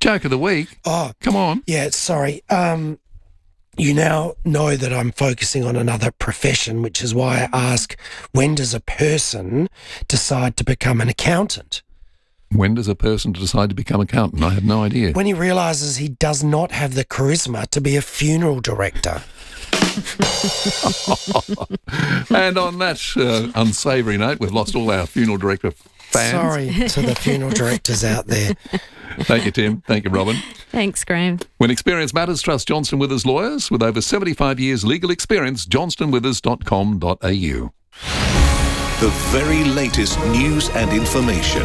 Joke of the week. Oh, come on. Yeah, sorry. You now know that I'm focusing on another profession, which is why I ask, when does a person decide to become an accountant? When does a person decide to become an accountant? I have no idea. When he realises he does not have the charisma to be a funeral director. And on that unsavoury note, we've lost all our funeral director fans. Sorry to the funeral directors out there. Thank you, Tim. Thank you, Robin. Thanks, Graham. When experience matters, trust Johnston Withers Lawyers. With over 75 years legal experience, johnstonwithers.com.au. The very latest news and information.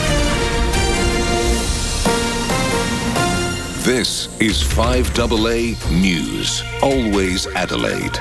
This is 5AA News. Always Adelaide.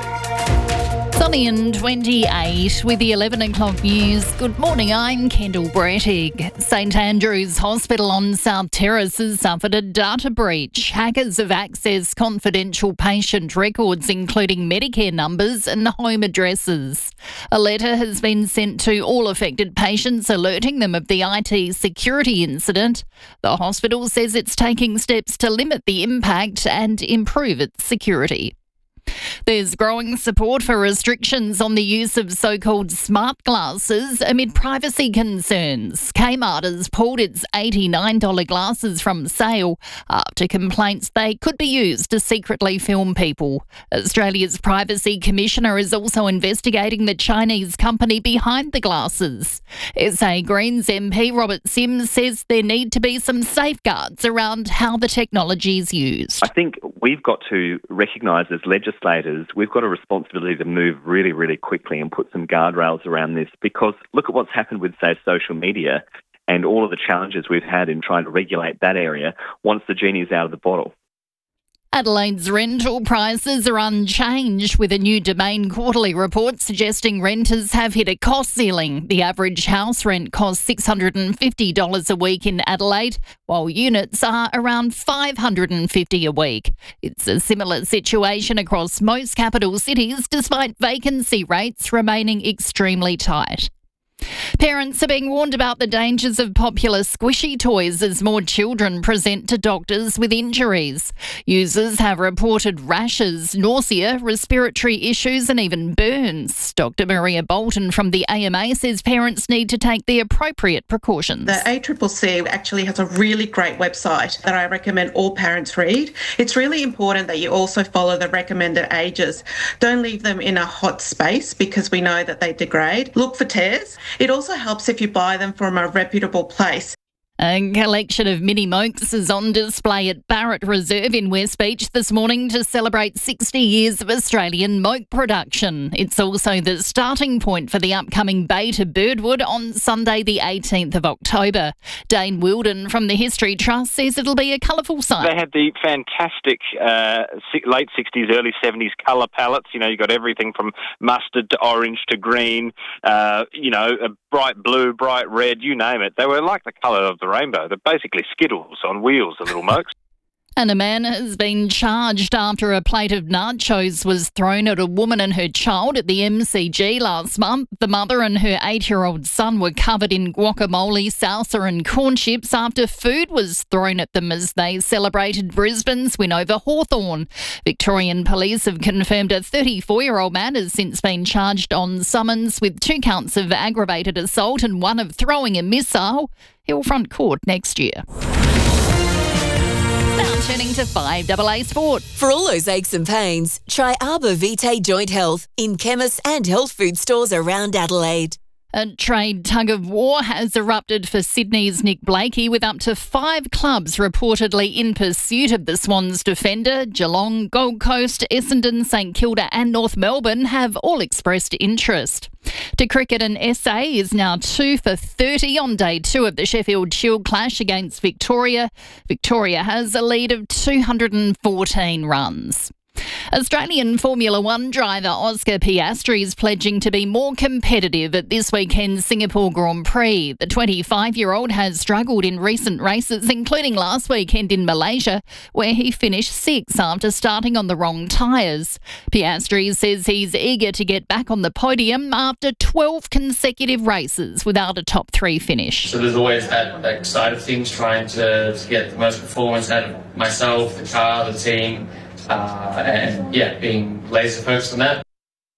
Sunny and 28 with the 11 o'clock news. Good morning, I'm Kendall Brettig. St Andrew's Hospital on South Terrace has suffered a data breach. Hackers have accessed confidential patient records, including Medicare numbers and home addresses. A letter has been sent to all affected patients, alerting them of the IT security incident. The hospital says it's taking steps to limit the impact and improve its security. There's growing support for restrictions on the use of so-called smart glasses amid privacy concerns. Kmart has pulled its $89 glasses from sale after complaints they could be used to secretly film people. Australia's Privacy Commissioner is also investigating the Chinese company behind the glasses. SA Greens MP Robert Sims says there need to be some safeguards around how the technology is used. I think we've got to recognise as legislators, we've got a responsibility to move really, really quickly and put some guardrails around this, because look at what's happened with, say, social media and all of the challenges we've had in trying to regulate that area once the genie's out of the bottle. Adelaide's rental prices are unchanged, with a new Domain quarterly report suggesting renters have hit a cost ceiling. The average house rent costs $650 a week in Adelaide, while units are around $550 a week. It's a similar situation across most capital cities, despite vacancy rates remaining extremely tight. Parents are being warned about the dangers of popular squishy toys as more children present to doctors with injuries. Users have reported rashes, nausea, respiratory issues and even burns. Dr Maria Bolton from the AMA says parents need to take the appropriate precautions. The ACCC actually has a really great website that I recommend all parents read. It's really important that you also follow the recommended ages. Don't leave them in a hot space because we know that they degrade. Look for tears. It also helps if you buy them from a reputable place. A collection of mini mokes is on display at Barrett Reserve in West Beach this morning to celebrate 60 years of Australian moke production. It's also the starting point for the upcoming Bay to Birdwood on Sunday the 18th of October. Dane Wilden from the History Trust says it'll be a colourful sight. They had the fantastic late 60s, early 70s colour palettes. You know, you got everything from mustard to orange to green, a bright blue, bright red, you name it. They were like the colour of the rainbow. They're basically Skittles on wheels, the little mokes. And a man has been charged after a plate of nachos was thrown at a woman and her child at the MCG last month. The mother and her 8-year-old son were covered in guacamole, salsa and corn chips after food was thrown at them as they celebrated Brisbane's win over Hawthorn. Victorian police have confirmed a 34-year-old man has since been charged on summons with 2 counts of aggravated assault and 1 of throwing a missile. He'll front court next year. Now turning to 5AA Sport. For all those aches and pains, try Arbor Vitae Joint Health in chemists and health food stores around Adelaide. A trade tug-of-war has erupted for Sydney's Nick Blakey, with up to 5 clubs reportedly in pursuit of the Swans defender. Geelong, Gold Coast, Essendon, St Kilda and North Melbourne have all expressed interest. To cricket, and SA is now 2 for 30 on day 2 of the Sheffield Shield clash against Victoria. Victoria has a lead of 214 runs. Australian Formula One driver Oscar Piastri is pledging to be more competitive at this weekend's Singapore Grand Prix. The 25-year-old has struggled in recent races, including last weekend in Malaysia, where he finished 6th after starting on the wrong tyres. Piastri says he's eager to get back on the podium after 12 consecutive races without a top 3 finish. So there's always that side of things, trying to get the most performance out of myself, the car, the team. Being laser focused on that.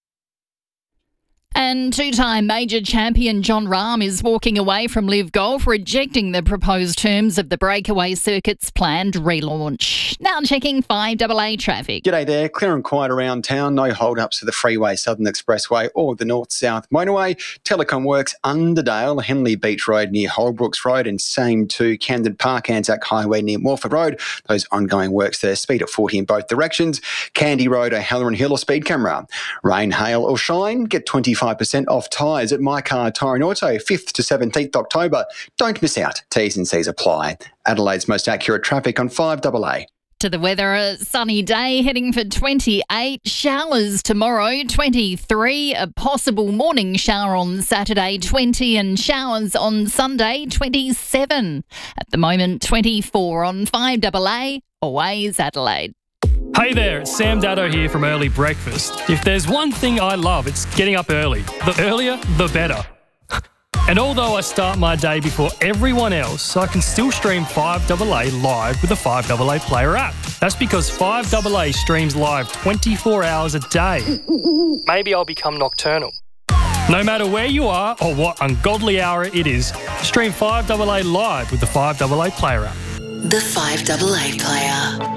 And two-time major champion Jon Rahm is walking away from Live Golf, rejecting the proposed terms of the breakaway circuit's planned relaunch. Now checking 5AA traffic. G'day there, clear and quiet around town. No hold-ups for the Freeway Southern Expressway or the North-South Motorway. Telecom Works Underdale, Henley Beach Road near Holbrooks Road, and same to Camden Park, Anzac Highway near Morford Road. Those ongoing works there, speed at 40 in both directions. Candy Road, O'Halloran Hill or speed camera. Rain, hail or shine, get 25% off tyres at My Car Tyre and Auto, 5th to 17th October. Don't miss out. T's and C's apply. Adelaide's most accurate traffic on 5AA. To the weather, a sunny day heading for 28, showers tomorrow, 23, a possible morning shower on Saturday, 20, and showers on Sunday, 27. At the moment, 24 on 5AA, always Adelaide. Hey there, it's Sam Daddo here from Early Breakfast. If there's one thing I love, it's getting up early. The earlier, the better. And although I start my day before everyone else, I can still stream 5AA live with the 5AA Player app. That's because 5AA streams live 24 hours a day. Maybe I'll become nocturnal. No matter where you are or what ungodly hour it is, stream 5AA live with the 5AA Player app. The 5AA Player.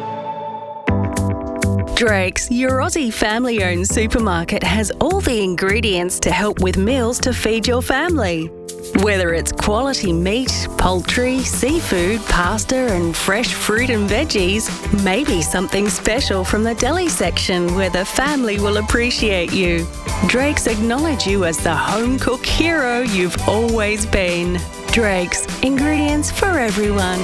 Drake's, your Aussie family-owned supermarket, has all the ingredients to help with meals to feed your family. Whether it's quality meat, poultry, seafood, pasta and fresh fruit and veggies, maybe something special from the deli section where the family will appreciate you. Drake's acknowledge you as the home cook hero you've always been. Drake's, ingredients for everyone.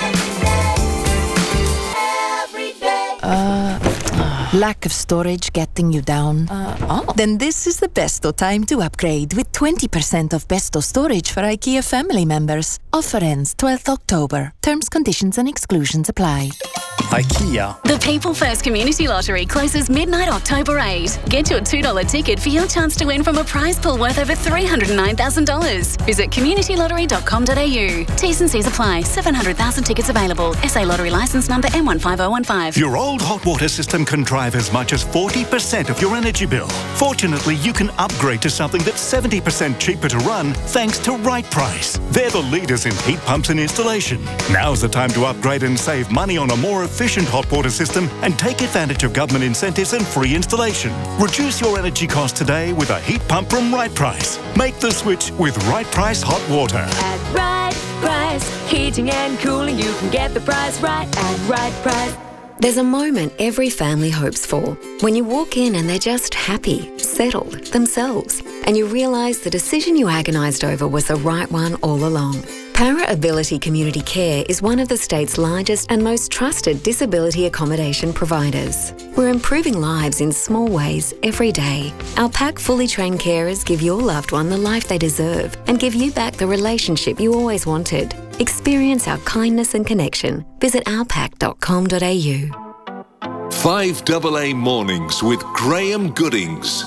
Lack of storage getting you down? Then this is the besto time to upgrade with 20% off besto storage for IKEA family members. Offer ends 12th October. Terms, conditions and exclusions apply. IKEA. The People First Community Lottery closes midnight October 8. Get your $2 ticket for your chance to win from a prize pool worth over $309,000. Visit communitylottery.com.au. T's and C's apply. 700,000 tickets available. SA Lottery licence number M15015. Your old hot water system can drive as much as 40% of your energy bill. Fortunately, you can upgrade to something that's 70% cheaper to run thanks to Right Price. They're the leaders in heat pumps and installation. Now's the time to upgrade and save money on a more efficient hot water system and take advantage of government incentives and free installation. Reduce your energy costs today with a heat pump from Right Price. Make the switch with Right Price Hot Water. At Right Price, heating and cooling, you can get the price right at Right Price. There's a moment every family hopes for, when you walk in and they're just happy, settled, themselves, and you realise the decision you agonised over was the right one all along. Para Ability Community Care is one of the state's largest and most trusted disability accommodation providers. We're improving lives in small ways every day. Our PAC fully trained carers give your loved one the life they deserve and give you back the relationship you always wanted. Experience our kindness and connection. Visit ourpac.com.au. 5AA Mornings with Graham Goodings.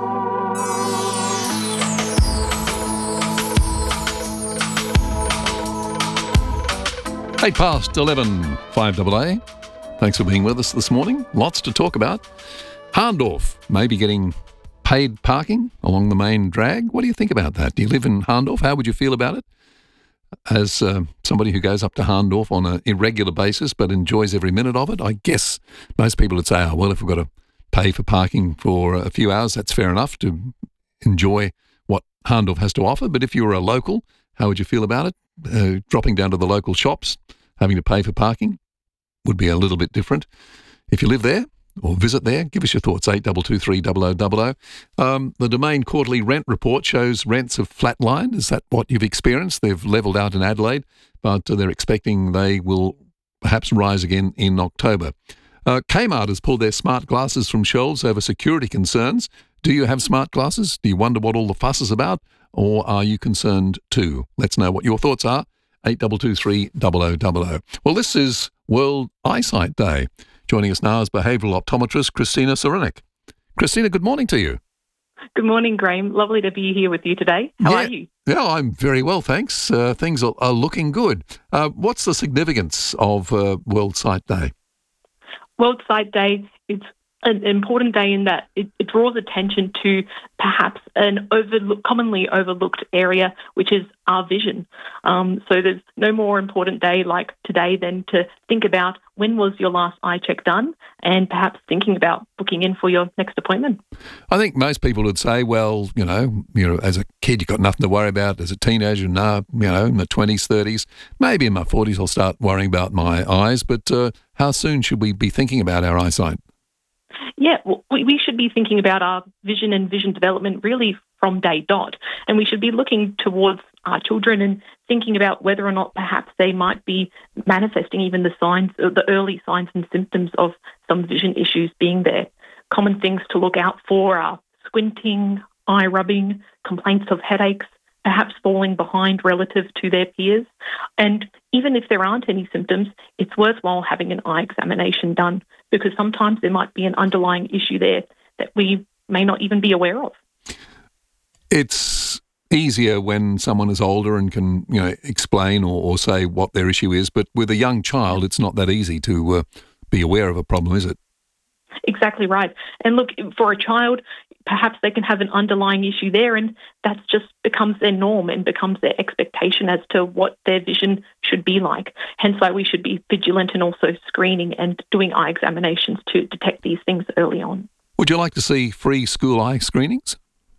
Eight past 11, 5AA. Thanks for being with us this morning. Lots to talk about. Hahndorf may be getting paid parking along the main drag. What do you think about that? Do you live in Hahndorf? How would you feel about it? As somebody who goes up to Hahndorf on an irregular basis but enjoys every minute of it, I guess most people would say, oh, well, if we've got to pay for parking for a few hours, that's fair enough to enjoy what Hahndorf has to offer. But if you were a local, how would you feel about it? Dropping down to the local shops, having to pay for parking would be a little bit different. If you live there or visit there, give us your thoughts, 8223 0000. The Domain Quarterly Rent Report shows rents have flatlined. Is that what you've experienced? They've levelled out in Adelaide, but they're expecting they will perhaps rise again in October. Kmart has pulled their smart glasses from shelves over security concerns. Do you have smart glasses? Do you wonder what all the fuss is about? Or are you concerned too? Let's know what your thoughts are. 8223 0000. Well, this is World Eyesight Day. Joining us now is behavioural optometrist Christina Serenik. Christina, good morning to you. Good morning, Graham. Lovely to be here with you today. How are you? Yeah, I'm very well, thanks. Things are looking good. What's the significance of World Sight Day? World Sight Day, it's an important day in that it draws attention to perhaps an commonly overlooked area, which is our vision. So there's no more important day like today than to think about when was your last eye check done and perhaps thinking about booking in for your next appointment. I think most people would say, well, you know, as a kid, you've got nothing to worry about. As a teenager, in my 20s, 30s, maybe in my 40s, I'll start worrying about my eyes. But how soon should we be thinking about our eyesight? Yeah, well, we should be thinking about our vision and vision development really from day dot. And we should be looking towards our children and thinking about whether or not perhaps they might be manifesting even the early signs and symptoms of some vision issues being there. Common things to look out for are squinting, eye rubbing, complaints of headaches, perhaps falling behind relative to their peers. And even if there aren't any symptoms, it's worthwhile having an eye examination done because sometimes there might be an underlying issue there that we may not even be aware of. It's easier when someone is older and can, explain or say what their issue is, but with a young child, it's not that easy to be aware of a problem, is it? Exactly right. And look, for a child, perhaps they can have an underlying issue there and that just becomes their norm and becomes their expectation as to what their vision should be like. Hence why we should be vigilant and also screening and doing eye examinations to detect these things early on. Would you like to see free school eye screenings?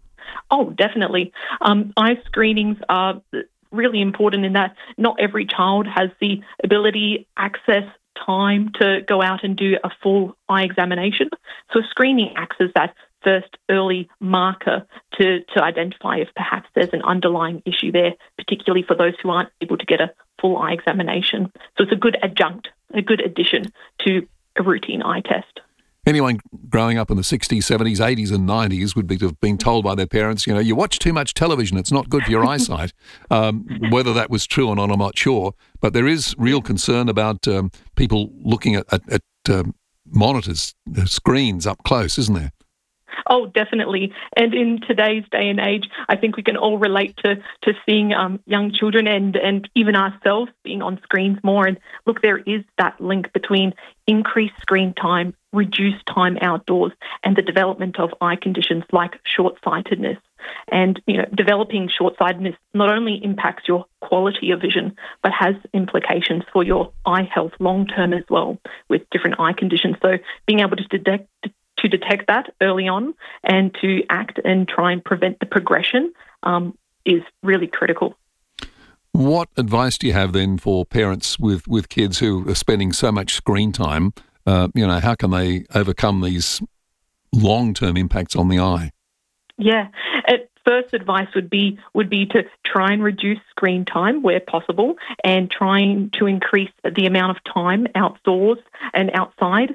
Oh, definitely. Eye screenings are really important in that not every child has the ability, access, time to go out and do a full eye examination. So screening acts as that first early marker to identify if perhaps there's an underlying issue there, particularly for those who aren't able to get a full eye examination. So it's a good adjunct, a good addition to a routine eye test. Anyone growing up in the 60s, 70s, 80s and 90s would have been told by their parents, you watch too much television, it's not good for your eyesight. Whether that was true or not, I'm not sure. But there is real concern about people looking at monitors, screens up close, isn't there? Oh, definitely. And in today's day and age, I think we can all relate to seeing young children and even ourselves being on screens more. And look, there is that link between increased screen time, reduced time outdoors, and the development of eye conditions like short-sightedness. And, developing short-sightedness not only impacts your quality of vision, but has implications for your eye health long-term as well with different eye conditions. So being able to detect that early on and to act and try and prevent the progression is really critical. What advice do you have then for parents with kids who are spending so much screen time? How can they overcome these long-term impacts on the eye? Yeah. First advice would be to try and reduce screen time where possible and trying to increase the amount of time outdoors and outside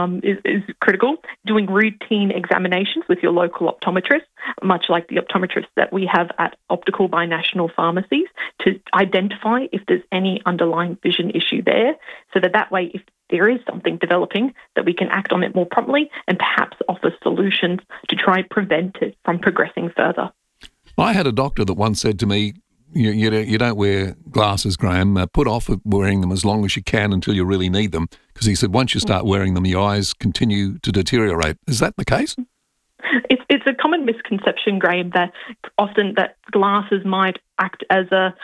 is critical. Doing routine examinations with your local optometrist, much like the optometrists that we have at Optical by National Pharmacies, to identify if there's any underlying vision issue there, so that way if there is something developing, that we can act on it more promptly and perhaps offer solutions to try and prevent it from progressing further. I had a doctor that once said to me, you don't wear glasses, Graham. Put off wearing them as long as you can until you really need them. Because he said once you start wearing them, your eyes continue to deteriorate. Is that the case? It's a common misconception, Graham, that often that glasses might act as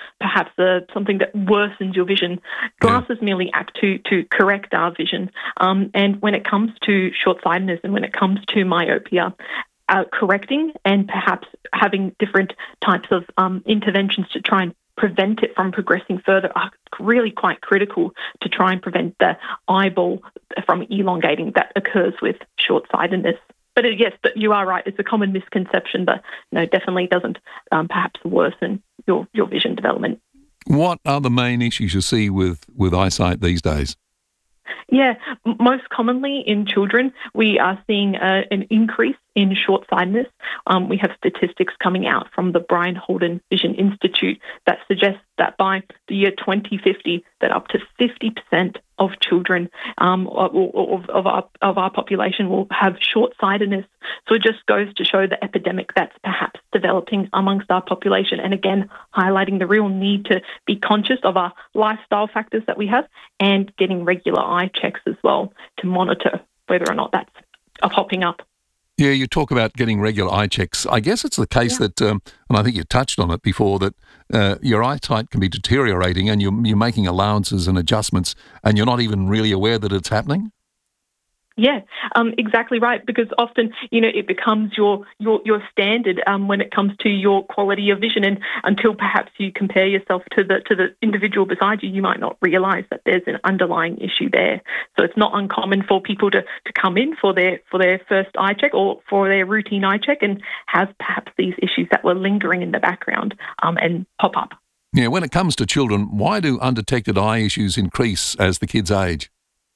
something that worsens your vision. Glasses merely act to correct our vision. And when it comes to short-sightedness and when it comes to myopia, correcting and perhaps having different types of interventions to try and prevent it from progressing further are really quite critical to try and prevent the eyeball from elongating that occurs with short-sightedness. But yes, but you are right. It's a common misconception, but no, definitely doesn't perhaps worsen your vision development. What are the main issues you see with eyesight these days? Yeah, most commonly in children, we are seeing an increase in short-sightedness. We have statistics coming out from the Brian Holden Vision Institute that suggests that by the year 2050, that up to 50% of children of our population will have short-sightedness. So it just goes to show the epidemic that's perhaps developing amongst our population, and again, highlighting the real need to be conscious of our lifestyle factors that we have and getting regular eye checks as well to monitor whether or not that's popping up. Yeah, you talk about getting regular eye checks. I guess it's the case that, and I think you touched on it before, that your eyesight can be deteriorating and you're making allowances and adjustments and you're not even really aware that it's happening? Yeah, exactly right. Because often, it becomes your standard when it comes to your quality of vision, and until perhaps you compare yourself to the individual beside you, you might not realise that there's an underlying issue there. So it's not uncommon for people to come in for their first eye check or for their routine eye check and have perhaps these issues that were lingering in the background and pop up. Yeah, when it comes to children, why do undetected eye issues increase as the kids age?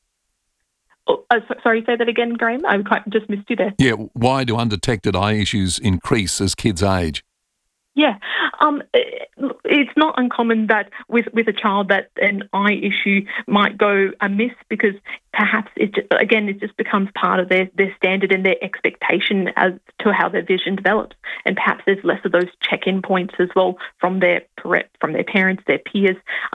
Sorry, say that again, Graham. I just missed you there. Yeah, why do undetected eye issues increase as kids age? Yeah, it's not uncommon that with a child that an eye issue might go amiss because perhaps it just becomes part of their standard and their expectation as to how their vision develops, and perhaps there's less of those check-in points as well from their parents, their peers.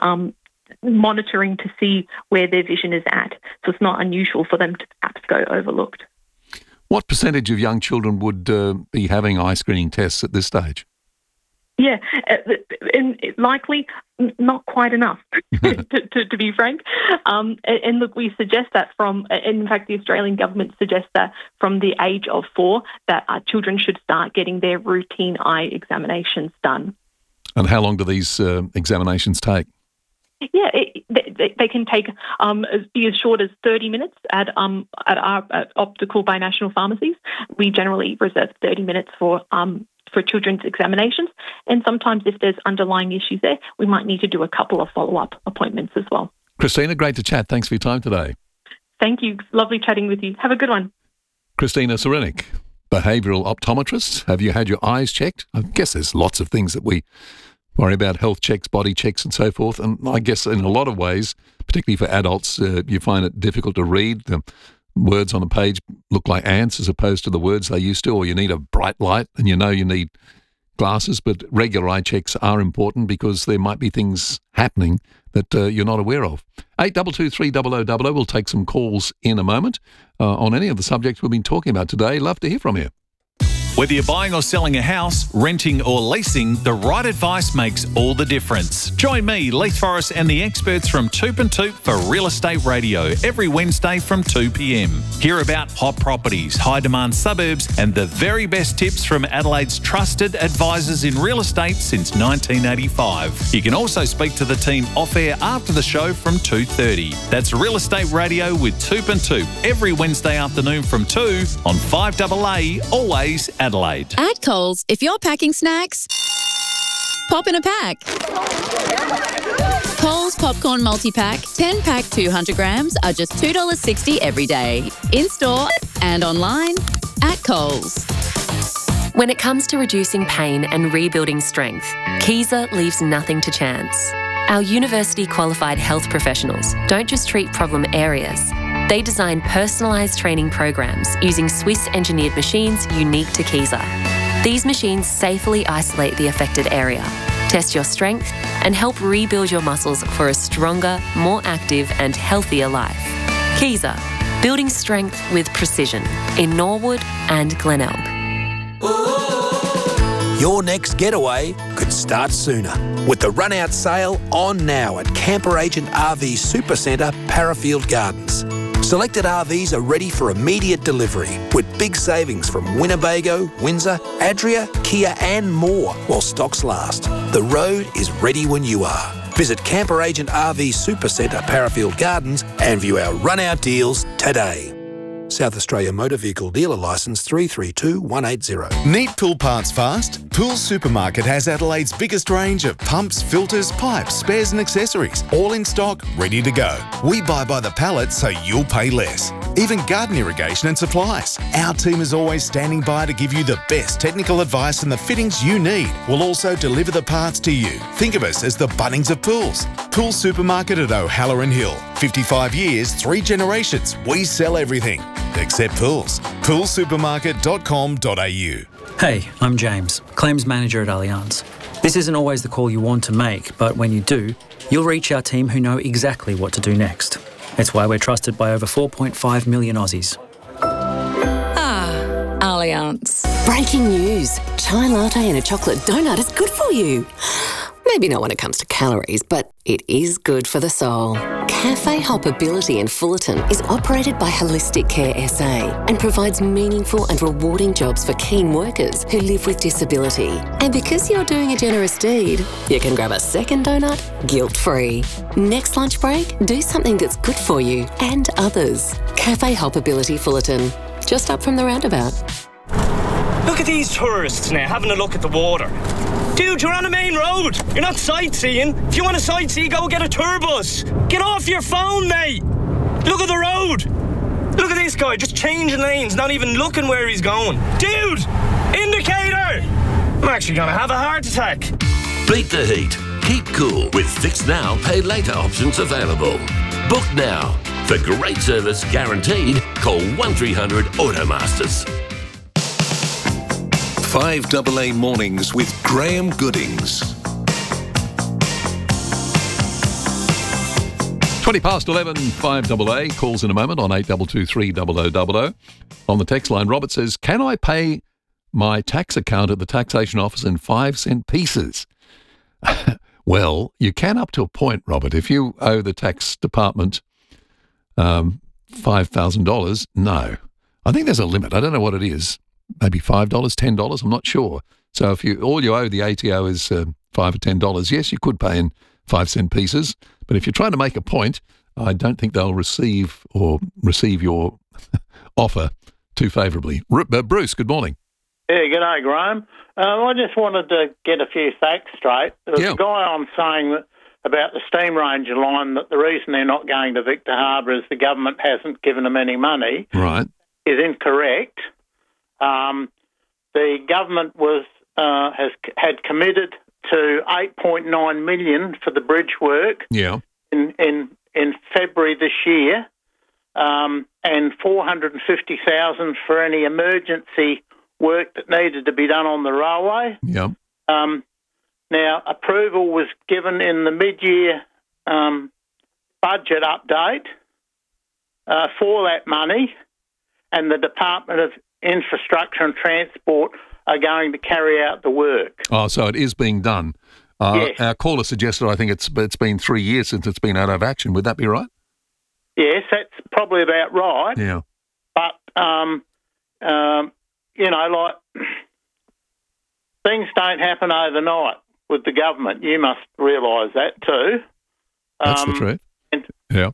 Monitoring to see where their vision is at. So it's not unusual for them to perhaps go overlooked. What percentage of young children would be having eye screening tests at this stage? Yeah, and likely not quite enough, to be frank. And look, we suggest that in fact, the Australian government suggests that from the age of 4, that children should start getting their routine eye examinations done. And how long do these examinations take? Yeah, they can take be as short as 30 minutes at our optical binational pharmacies. We generally reserve 30 minutes for children's examinations, and sometimes if there's underlying issues there, we might need to do a couple of follow-up appointments as well. Christina, great to chat. Thanks for your time today. Thank you. Lovely chatting with you. Have a good one. Christina Serenik, behavioural optometrist. Have you had your eyes checked? I guess there's lots of things that we worry about, health checks, body checks and so forth. And I guess in a lot of ways, particularly for adults, you find it difficult to read. The words on a page look like ants as opposed to the words they used to, or you need a bright light and you need glasses. But regular eye checks are important because there might be things happening that you're not aware of. 822 300 we'll take some calls in a moment on any of the subjects we've been talking about today. Love to hear from you. Whether you're buying or selling a house, renting or leasing, the right advice makes all the difference. Join me, Leith Forrest, and the experts from Toop and Toop for Real Estate Radio every Wednesday from 2 p.m. Hear about hot properties, high-demand suburbs, and the very best tips from Adelaide's trusted advisors in real estate since 1985. You can also speak to the team off-air after the show from 2:30. That's Real Estate Radio with Toop and Toop every Wednesday afternoon from 2 on 5AA, always Adelaide. At Coles, if you're packing snacks, pop in a pack. Coles Popcorn Multi-Pack, 10-pack 200 grams are just $2.60 every day. In-store and online at Coles. When it comes to reducing pain and rebuilding strength, Kaiser leaves nothing to chance. Our university-qualified health professionals don't just treat problem areas. They design personalised training programs using Swiss-engineered machines unique to Kaiser. These machines safely isolate the affected area, test your strength, and help rebuild your muscles for a stronger, more active and healthier life. Kaiser, building strength with precision in Norwood and Glenelg. Your next getaway could start sooner with the run-out sale on now at Camper Agent RV Supercentre, Parafield Gardens. Selected RVs are ready for immediate delivery with big savings from Winnebago, Windsor, Adria, Kia and more while stocks last. The road is ready when you are. Visit Camper Agent RV Supercentre, Parafield Gardens and view our run-out deals today. South Australia Motor Vehicle Dealer Licence 332180. Need pool parts fast? Pool Supermarket has Adelaide's biggest range of pumps, filters, pipes, spares and accessories, all in stock, ready to go. We buy by the pallet so you'll pay less. Even garden irrigation and supplies. Our team is always standing by to give you the best technical advice and the fittings you need. We'll also deliver the parts to you. Think of us as the Bunnings of pools. Pool Supermarket at O'Halloran Hill. 55 years, 3 generations. We sell everything except pools. Poolsupermarket.com.au. Hey, I'm James, Claims Manager at Allianz. This isn't always the call you want to make, but when you do, you'll reach our team who know exactly what to do next. It's why we're trusted by over 4.5 million Aussies. Allianz. Breaking news. Chai latte and a chocolate donut is good for you. Maybe not when it comes to calories, but it is good for the soul. Cafe Hoppability in Fullerton is operated by Holistic Care SA and provides meaningful and rewarding jobs for keen workers who live with disability. And because you're doing a generous deed, you can grab a second donut guilt-free. Next lunch break, do something that's good for you and others. Cafe Hoppability Fullerton, just up from the roundabout. Look at these tourists now having a look at the water. Dude, you're on a main road. You're not sightseeing. If you want to sightsee, go get a tour bus. Get off your phone, mate. Look at the road. Look at this guy just changing lanes, not even looking where he's going. Dude, indicator. I'm actually going to have a heart attack. Beat the heat. Keep cool with Fix Now, Pay Later options available. Book now. For great service guaranteed, call 1300 Automasters. 5AA Mornings with Graham Goodings. 20 past 11, 5AA. Calls in a moment on 8223 0000. On the text line, Robert says, can I pay my tax account at the taxation office in 5-cent pieces? Well, you can up to a point, Robert. If you owe the tax department $5,000, no. I think there's a limit. I don't know what it is. Maybe $5, $10, I'm not sure. So if all you owe the ATO is $5 or $10, yes, you could pay in 5-cent pieces. But if you're trying to make a point, I don't think they'll receive your offer too favourably. Bruce, good morning. Yeah, g'day, Graham. I just wanted to get a few facts straight. There was a guy on saying that about the Steam Ranger line that the reason they're not going to Victor Harbour is the government hasn't given them any money. Right. Is incorrect. The government had committed to $8.9 million for the bridge work. Yeah. In February this year, and $450,000 for any emergency work that needed to be done on the railway. Yeah. Now, approval was given in the mid-year budget update for that money, and the Department of Infrastructure and Transport are going to carry out the work. Oh, so it is being done. Yes. Our caller suggested, I think it's been 3 years since it's been out of action. Would that be right? Yes, that's probably about right. Yeah. But, things don't happen overnight with the government. You must realise that too. That's the truth. Yeah.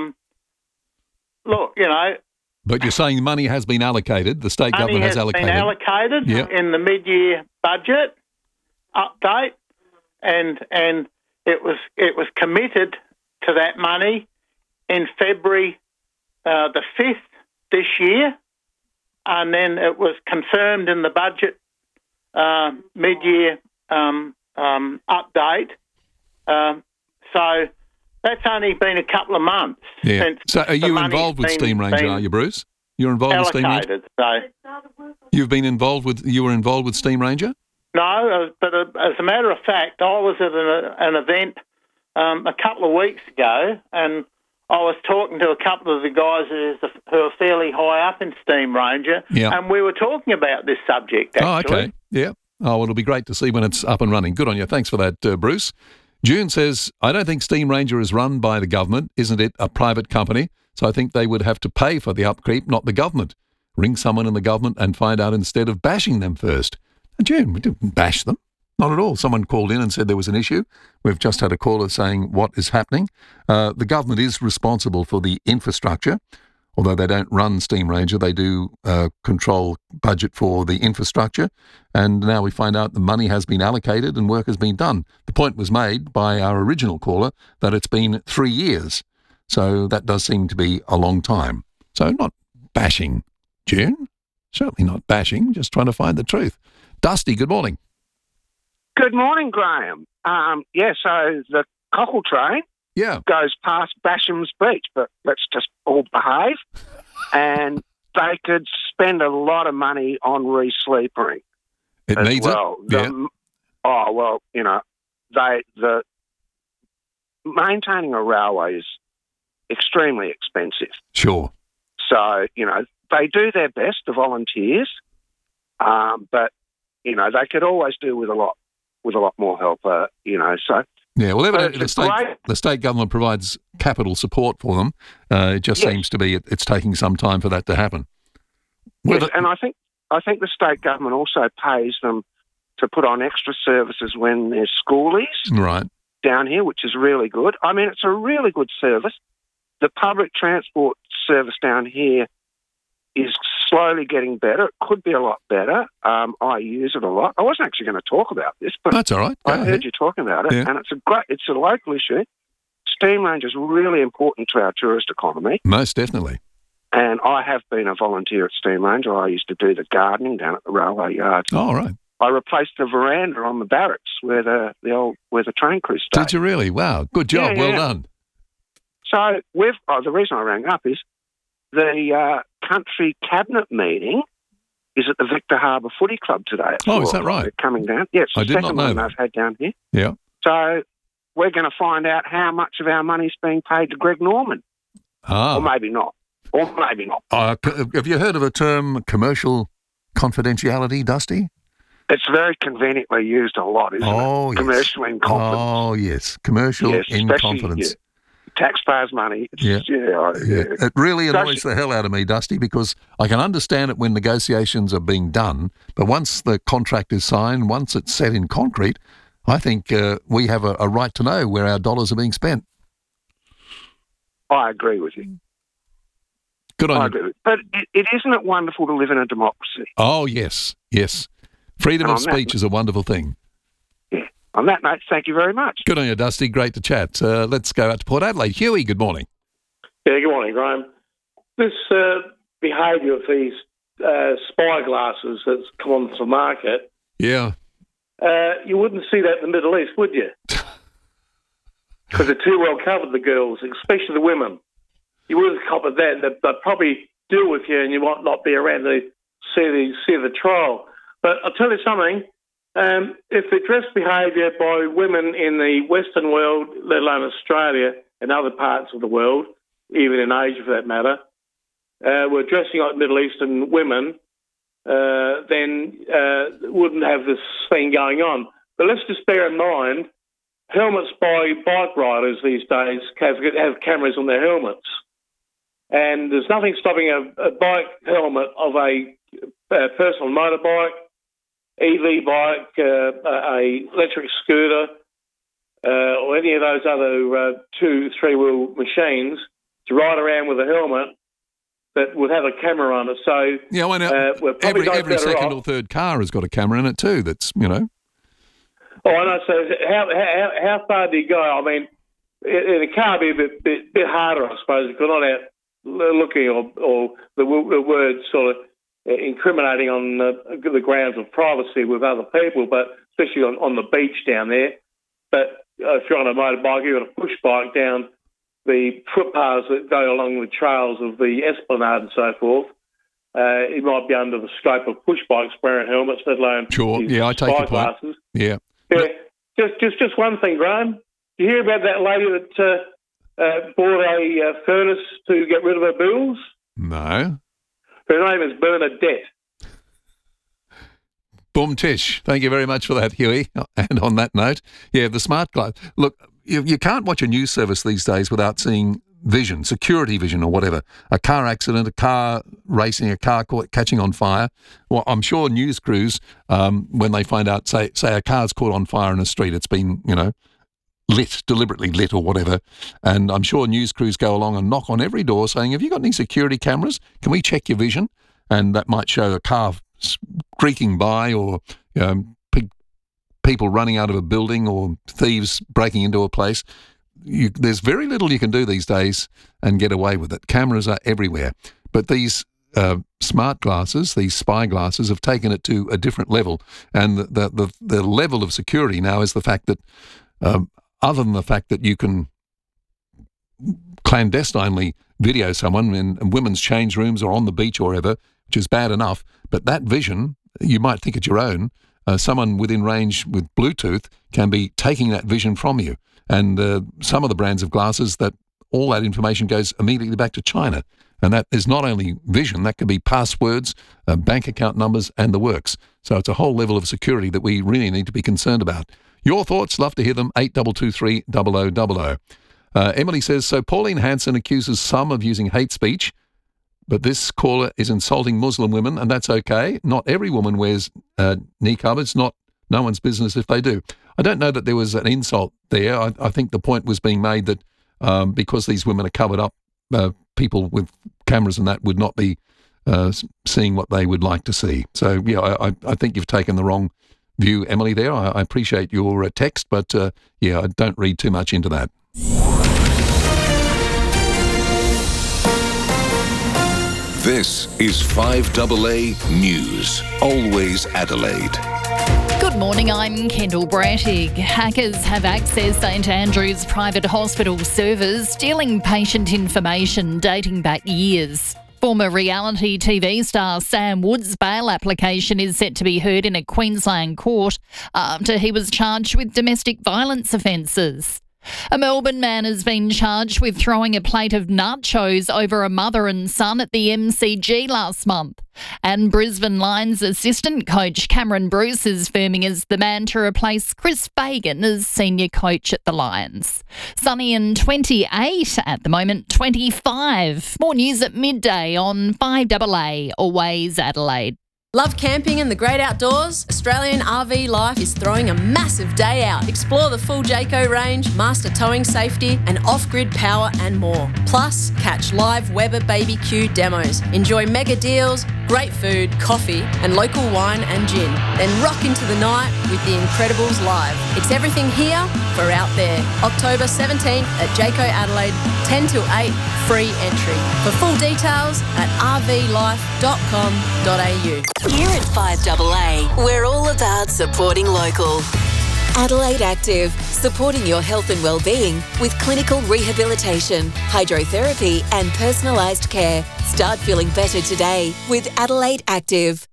Look, But you're saying money has been allocated. The state government has allocated. Been allocated in the mid-year budget update, and it was committed to that money in February the 5th this year, and then it was confirmed in the budget mid-year update. So that's only been a couple of months. Yeah. Since So are you involved with Steam Ranger, are you, Bruce? You're involved with Steam Ranger? You were involved with Steam Ranger? No, but as a matter of fact, I was at an event a couple of weeks ago, and I was talking to a couple of the guys who are fairly high up in Steam Ranger, and we were talking about this subject, actually. Oh, okay. Yeah. Oh, well, it'll be great to see when it's up and running. Good on you. Thanks for that, Bruce. June says, I don't think Steam Ranger is run by the government. Isn't it a private company? So I think they would have to pay for the upkeep, not the government. Ring someone in the government and find out instead of bashing them first. And June, we didn't bash them. Not at all. Someone called in and said there was an issue. We've just had a caller saying what is happening. The government is responsible for the infrastructure. although they don't run Steam Ranger, they do control budget for the infrastructure. And now we find out the money has been allocated and work has been done. The point was made by our original caller that it's been 3 years. So that does seem to be a long time. So not bashing June, certainly not bashing, just trying to find the truth. Dusty, good morning. Good morning, Graham. So the cockle train goes past Basham's Beach, but let's just all behave. And they could spend a lot of money on re-sleepering. It as needs well. it? The maintaining a railway is extremely expensive. Sure. So, they do their best, the volunteers, but, they could always do with a lot more help, so... Yeah, well, evidently the state government provides capital support for them. It just seems to be it's taking some time for that to happen. And I think the state government also pays them to put on extra services when there's schoolies down here, which is really good. I mean, it's a really good service. The public transport service down here is slowly getting better. It could be a lot better. I use it a lot. I wasn't actually going to talk about this, but that's all right. I heard you talking about it, and it's a local issue. Steam Ranger is really important to our tourist economy. Most definitely. And I have been a volunteer at Steam Ranger. I used to do the gardening down at the railway yard. Oh, right. I replaced the veranda on the barracks where the train crew stayed. Did you really? Wow, good job. Well done. So the reason I rang up is the country cabinet meeting is at the Victor Harbour Footy Club today. Oh, is that right? They're coming down. Yeah, it's the second one they've had down here. Yeah. So we're going to find out how much of our money's being paid to Greg Norman. Or maybe not. Have you heard of the term commercial confidentiality, Dusty? It's very conveniently used a lot, isn't it? Yes. Commercial in confidence. Oh, yes. Commercial in confidence. Yeah. Taxpayers' money. It really annoys the hell out of me, Dusty, because I can understand it when negotiations are being done, but once the contract is signed, once it's set in concrete, I think we have a right to know where our dollars are being spent. I agree with you. Good on you. But isn't it wonderful to live in a democracy? Oh, yes. Freedom of speech is a wonderful thing. On that note, thank you very much. Good on you, Dusty. Great to chat. Let's go out to Port Adelaide. Huey, good morning. Yeah, good morning, Graham. This behaviour of these spy glasses that's come onto the market, you wouldn't see that in the Middle East, would you? Because they're too well covered, the girls, especially the women. You wouldn't cover that. They'd probably deal with you and you might not be around to see the trial. But I'll tell you something. If addressed behaviour by women in the Western world, let alone Australia and other parts of the world, even in Asia for that matter, were dressing like Middle Eastern women, then wouldn't have this thing going on. But let's just bear in mind, helmets by bike riders these days have cameras on their helmets. And there's nothing stopping a bike helmet of a personal motorbike, EV bike, a electric scooter, or any of those other 2-3-wheel machines to ride around with a helmet that would have a camera on it. So we're probably every second or third car has got a camera in it too. That's Oh, I know. So how far do you go? I mean, in a car, it'd be a bit harder, I suppose, if you're not out looking or the word sort of incriminating on the grounds of privacy with other people, but especially on the beach down there. But if you're on a motorbike, you've got a push bike down the footpaths that go along the trails of the Esplanade and so forth. It might be under the scope of push bikes wearing helmets, let alone I take your point. Yeah. Just one thing, Graham. Did you hear about that lady that bought a furnace to get rid of her bills? No. Her name is Bernadette. Boom tish. Thank you very much for that, Huey. And on that note, the smart glass. Look, you can't watch a news service these days without seeing vision, security vision or whatever. A car accident, a car racing, a car catching on fire. Well, I'm sure news crews, when they find out, say a car's caught on fire in a street, it's been, deliberately lit or whatever. And I'm sure news crews go along and knock on every door saying, have you got any security cameras? Can we check your vision? And that might show a car streaking by or people running out of a building or thieves breaking into a place. There's very little you can do these days and get away with it. Cameras are everywhere. But these smart glasses, these spy glasses, have taken it to a different level. And the level of security now is the fact that, other than the fact that you can clandestinely video someone in women's change rooms or on the beach or wherever, which is bad enough, but that vision, you might think it's your own. Someone within range with Bluetooth can be taking that vision from you. And some of the brands of glasses, that all that information goes immediately back to China. And that is not only vision, that could be passwords, bank account numbers, and the works. So it's a whole level of security that we really need to be concerned about. Your thoughts, love to hear them, 8223 0000. Emily says, so Pauline Hanson accuses some of using hate speech, but this caller is insulting Muslim women, and that's okay. Not every woman wears niqab. It's no one's business if they do. I don't know that there was an insult there. I think the point was being made that because these women are covered up, people with cameras and that would not be seeing what they would like to see. So, yeah, I think you've taken the wrong view, Emily, there. I appreciate your text, but, I don't read too much into that. This is 5AA News, always Adelaide. Good morning, I'm Kendall Brattig. Hackers have accessed St Andrew's private hospital servers, stealing patient information dating back years. Former reality TV star Sam Wood's bail application is set to be heard in a Queensland court after he was charged with domestic violence offences. A Melbourne man has been charged with throwing a plate of nachos over a mother and son at the MCG last month. And Brisbane Lions assistant coach Cameron Bruce is firming as the man to replace Chris Fagan as senior coach at the Lions. Sunny and 28 at the moment, 25. More news at midday on 5AA, always Adelaide. Love camping and the great outdoors? Australian RV Life is throwing a massive day out. Explore the full Jayco range, master towing safety and off-grid power and more. Plus, catch live Weber BBQ demos. Enjoy mega deals, great food, coffee and local wine and gin. Then rock into the night with the Incredibles live. It's everything here for out there. October 17th at Jayco Adelaide, 10 till 8, free entry. For full details at rvlife.com.au. Here at 5AA, we're all about supporting local. Adelaide Active, supporting your health and well-being with clinical rehabilitation, hydrotherapy and personalised care. Start feeling better today with Adelaide Active.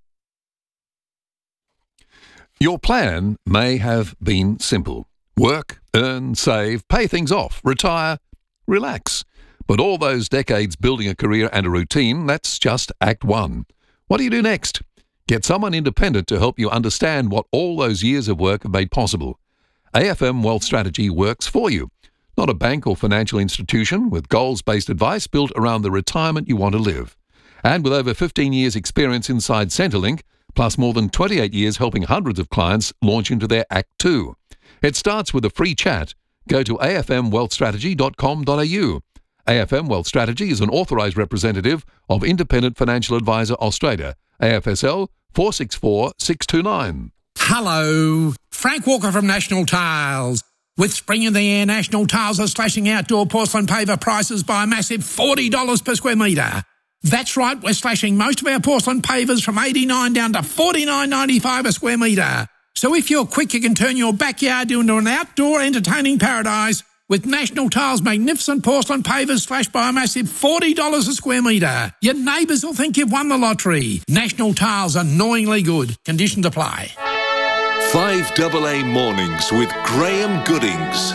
Your plan may have been simple. Work, earn, save, pay things off, retire, relax. But all those decades building a career and a routine, that's just Act 1. What do you do next? Get someone independent to help you understand what all those years of work have made possible. AFM Wealth Strategy works for you. Not a bank or financial institution, with goals-based advice built around the retirement you want to live. And with over 15 years' experience inside Centrelink, plus more than 28 years helping hundreds of clients launch into their Act 2. It starts with a free chat. Go to afmwealthstrategy.com.au. AFM Wealth Strategy is an authorised representative of Independent Financial Advisor Australia, AFSL 464629. Hello, Frank Walker from National Tiles. With spring in the air, National Tiles are slashing outdoor porcelain paver prices by a massive $40 per square metre. That's right, we're slashing most of our porcelain pavers from $89 down to $49.95 a square metre. So if you're quick, you can turn your backyard into an outdoor entertaining paradise with National Tiles' magnificent porcelain pavers slashed by a massive $40 a square metre. Your neighbours will think you've won the lottery. National Tiles, annoyingly good. Conditions apply. 5AA Mornings with Graham Goodings.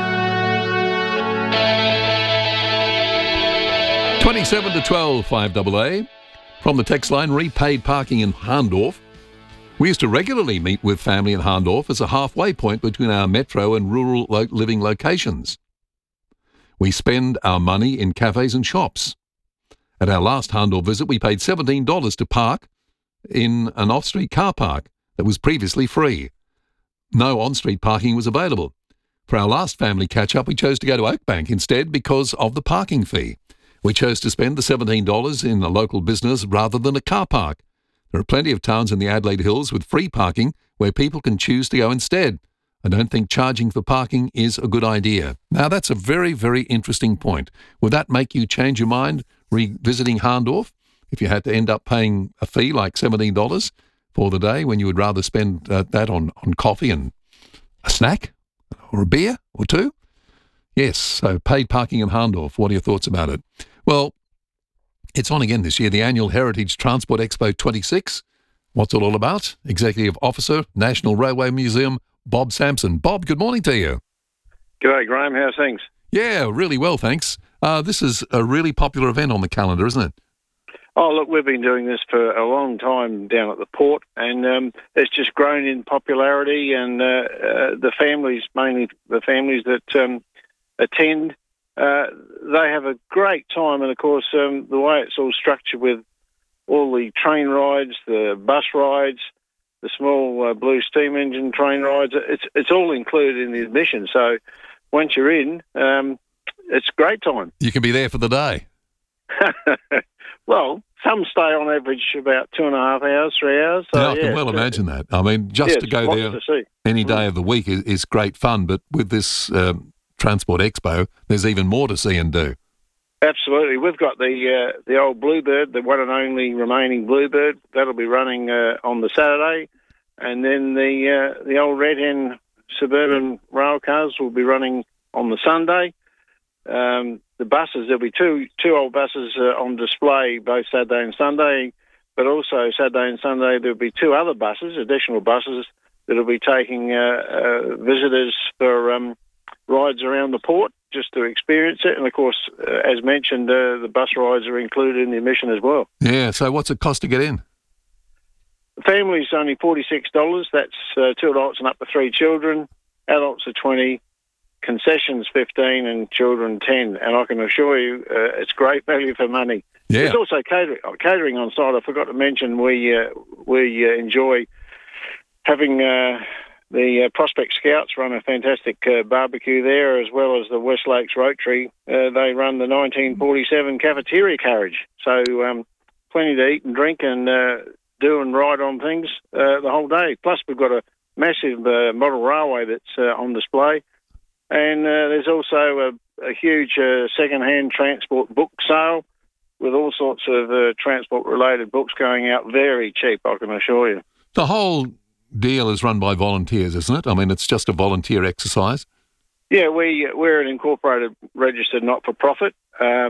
27 to 12, 5AA. From the text line, repaid parking in Hahndorf. We used to regularly meet with family in Hahndorf as a halfway point between our metro and rural living locations. We spend our money in cafes and shops. At our last Hahndorf visit, we paid $17 to park in an off-street car park that was previously free. No on-street parking was available. For our last family catch-up, we chose to go to Oakbank instead because of the parking fee. We chose to spend the $17 in a local business rather than a car park. There are plenty of towns in the Adelaide Hills with free parking where people can choose to go instead. I don't think charging for parking is a good idea. Now, that's a very, very interesting point. Would that make you change your mind revisiting Hahndorf if you had to end up paying a fee like $17 for the day when you would rather spend that on coffee and a snack or a beer or two? Yes, so paid parking in Hahndorf. What are your thoughts about it? Well, it's on again this year, the annual Heritage Transport Expo 26. What's it all about? Executive Officer, National Railway Museum, Bob Sampson. Bob, good morning to you. G'day, Graham. How's things? Yeah, really well, thanks. This is a really popular event on the calendar, isn't it? Oh, look, we've been doing this for a long time down at the port, and it's just grown in popularity, and the families, mainly the families that attend, they have a great time. And, of course, the way it's all structured with all the train rides, the bus rides, the small blue steam engine train rides, it's all included in the admission. So once you're in, it's a great time. You can be there for the day. Well, some stay on average about 2.5 hours, 3 hours. So, yeah, I can well imagine that. I mean, just to go there any day of the week is great fun, but with this Transport Expo, there's even more to see and do. Absolutely. We've got the old Bluebird, the one and only remaining Bluebird. That'll be running on the Saturday. And then the old Red Hen suburban rail cars will be running on the Sunday. The buses, there'll be two old buses on display both Saturday and Sunday, but also Saturday and Sunday there'll be two other buses, additional buses, that'll be taking visitors for rides around the port just to experience it. And, of course, as mentioned, the bus rides are included in the admission as well. Yeah, so what's it cost to get in? The family's only $46. That's 2 adults and up to 3 children. Adults are $20. Concessions $15 and children $10, and I can assure you it's great value for money. Yeah. There's also catering on site. I forgot to mention we enjoy having the Prospect Scouts run a fantastic barbecue there, as well as the West Lakes Rotary. They run the 1947 cafeteria carriage, so plenty to eat and drink and do and ride on things the whole day. Plus we've got a massive model railway that's on display. And there's also a huge second-hand transport book sale with all sorts of transport-related books going out very cheap, I can assure you. The whole deal is run by volunteers, isn't it? I mean, it's just a volunteer exercise. Yeah, we're an incorporated, registered not-for-profit. Let